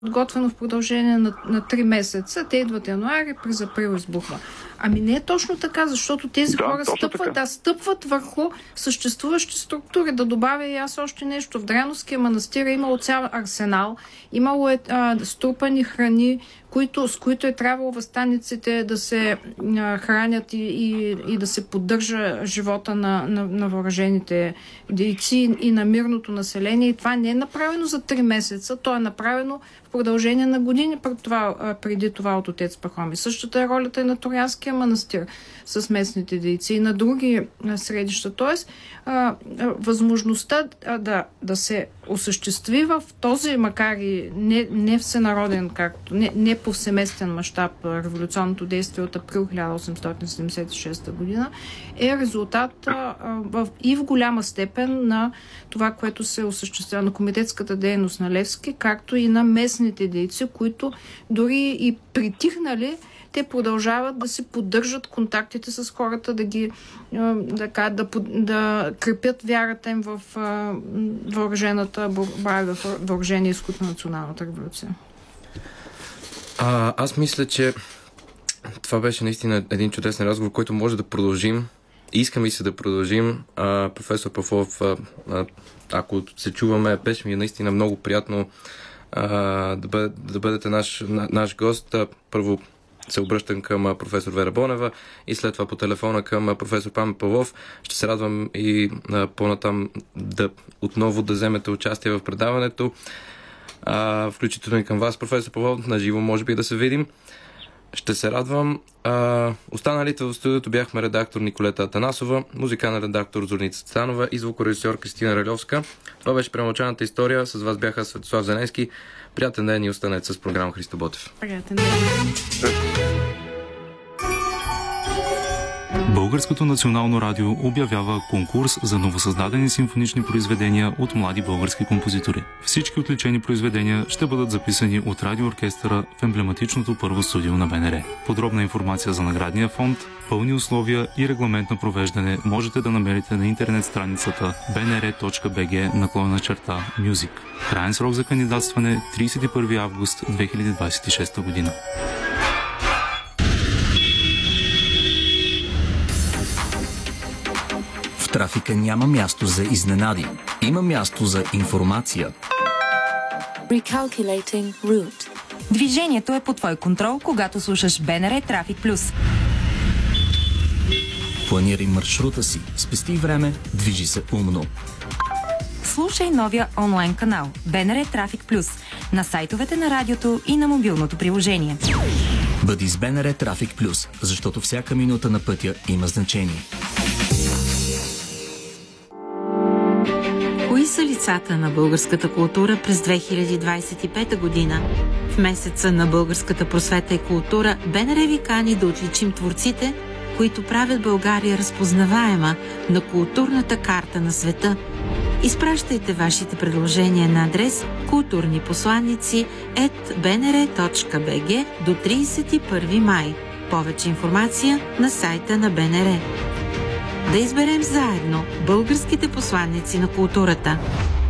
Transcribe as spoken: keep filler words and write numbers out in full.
подготвено в продължение на, на три месеца. Те идват януари, през април избухва. Ами не е точно така, защото тези да, хора стъпват, да, стъпват върху съществуващи структури. Да добавя и аз още нещо. В Дряновския манастир е имало цял арсенал, имало е а, струпани храни, които, с които е трябвало възстаниците да се а, хранят и, и, и да се поддържа живота на, на, на въоръжените дейци и на мирното население. И това не е направено за три месеца, то е направено в продължение на години преди това, преди това от отец Пахомий. Същата е ролята и на Троянския манастир с местните дейци и на други средища. Тоест, а, възможността а, да, да се осъществи в този, макар и не, не всенароден, както, не, не повсеместен мащаб, революционното действие от април хиляда осемстотин седемдесет и шеста година, е резултат а, в, и в голяма степен на това, което се осъществява на комитетската дейност на Левски, както и на местните дейци, които дори и притихнали, те продължават да се поддържат контактите с хората, да ги да, да, да крепят вярата им в въоръжената борба, в въоръжение изход на националната революция. А, аз мисля, че това беше наистина един чудесен разговор, който може да продължим. Искаме и се да продължим. А, професор Павлов, а, а, ако се чуваме, беше ми наистина много приятно а, да, бъде, да бъдете наш, на, наш гост. А, първо се обръщам към професор Вера Бонева и след това по телефона към професор Пламен Павлов. Ще се радвам и а, по-натам да отново да вземете участие в предаването. А, включително и към вас, професор Павлов, на живо може би да се видим. Ще се радвам. А, останалите в студиото бяхме редактор Николета Атанасова, музикален редактор Зорница Цанова и звукорежисьор Кристина Ралевска. Това беше Премълчаната история. С вас бяха Светослав Зеленски. Приятен ден и останете с програма Христо Ботев. Приятен ден. Българското национално радио обявява конкурс за новосъздадени симфонични произведения от млади български композитори. Всички отличени произведения ще бъдат записани от радиооркестъра в емблематичното първо студио на Б Н Р. Подробна информация за наградния фонд, пълни условия и регламент на провеждане можете да намерите на интернет страницата б н р точка б г наклонена черта Music. Краен срок за кандидатстване тридесет и първи август две хиляди двадесет и шеста година. В трафика няма място за изненади. Има място за информация. Recalculating route. Движението е под твой контрол, когато слушаш Б Н Р Трафик Плюс. Планирай маршрута си, спести време, движи се умно. Слушай новия онлайн канал Б Н Р Трафик Плюс на сайтовете на радиото и на мобилното приложение. Бъди с Б Н Р Трафик Плюс, защото всяка минута на пътя има значение. Кои са лицата на българската култура през две хиляди двадесет и пета година? В месеца на българската просвета и култура Б Н Р ви кани да отличим творците, които правят България разпознаваема на културната карта на света. Изпращайте вашите предложения на адрес културнипосланици ет б н р точка б г до тридесет и първи май. Повече информация на сайта на Б Н Р. Да изберем заедно българските посланици на културата.